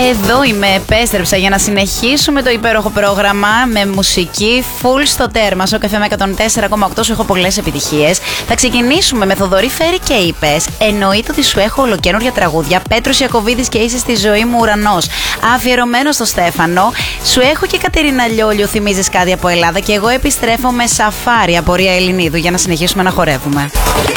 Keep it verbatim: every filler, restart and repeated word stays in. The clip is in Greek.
Εδώ είμαι, επέστρεψα για να συνεχίσουμε το υπέροχο πρόγραμμα με μουσική full στο τέρμα. Στο Καφέ με εκατόν τέσσερα κόμμα οκτώ σου έχω πολλές επιτυχίες. Θα ξεκινήσουμε με Θοδωρή Φέρη και είπες. Εννοείται ότι σου έχω ολοκαίνουργια τραγούδια. Πέτρος Ιακωβίδης και είσαι στη ζωή μου ουρανός. Αφιερωμένο στο Στέφανο. Σου έχω και Κατερίνα Λιόλιο, θυμίζεις κάτι από Ελλάδα. Και εγώ επιστρέφω με Σαφάρι από Ρία Ελληνίδου για να συνεχίσουμε να χορεύουμε.